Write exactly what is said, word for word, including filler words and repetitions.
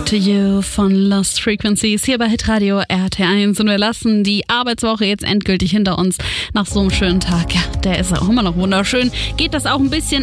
To You von Lost Frequencies hier bei Hitradio R T eins. Und wir lassen die Arbeitswoche jetzt endgültig hinter uns. Nach so einem schönen Tag, ja, der ist auch immer noch wunderschön, geht das auch ein bisschen